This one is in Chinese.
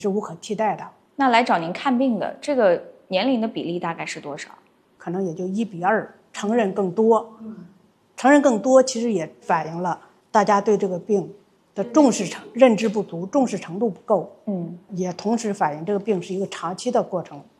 是无可替代的。 那来找您看病的这个年龄的比例大概是多少？ 可能也就1:2，成人更多。成人更多，其实也反映了大家对这个病的重视认知不足，重视程度不够。也同时反映这个病是一个长期的过程。